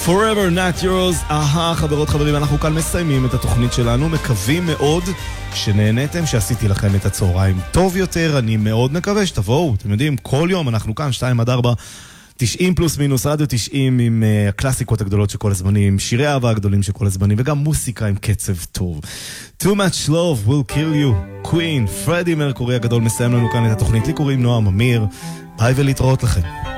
Forever Not Yours. חברות חברים, אנחנו כאן מסיימים את התוכנית שלנו, מקווים מאוד שנהנתם, שעשיתי לכם את הצהריים טוב יותר. אני מאוד מקווה שתבואו, אתם יודעים, כל יום אנחנו כאן 2-4 90 פלוס מינוס, רדיו 90 עם הקלאסיקות הגדולות של כל הזמנים, שירי אהבה הגדולים של כל הזמנים, וגם מוסיקה עם קצב טוב. Too much love will kill you, Queen, פרדי מרקורי הגדול מסיים לנו כאן את התוכנית. לי קוראים נועם אמיר, ביי ולהתראות לכם.